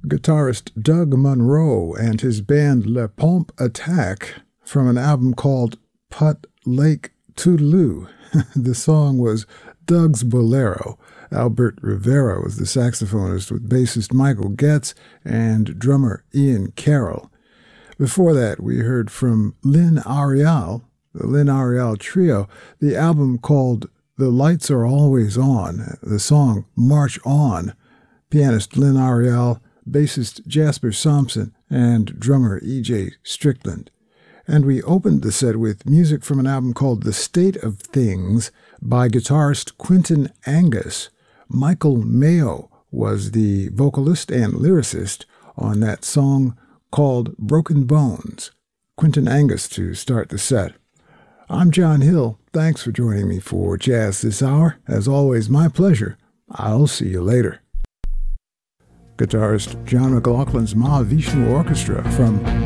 guitarist Doug Monroe and his band Le Pompe Attack from an album called Putt Lake Toodaloo. The song was Doug's Bolero. Albert Rivera was the saxophonist with bassist Michael Getz and drummer Ian Carroll. Before that, we heard from Lynn Arial, the Lynn Arial Trio, the album called The Lights Are Always On, the song March On, pianist Lynn Arial, bassist Jasper Sampson, and drummer E.J. Strickland. And we opened the set with music from an album called The State of Things by guitarist Quentin Angus. Michael Mayo was the vocalist and lyricist on that song called Broken Bones. Quentin Angus to start the set. I'm John Hill. Thanks for joining me for Jazz This Hour. As always, my pleasure. I'll see you later. Guitarist John McLaughlin's Mahavishnu Orchestra from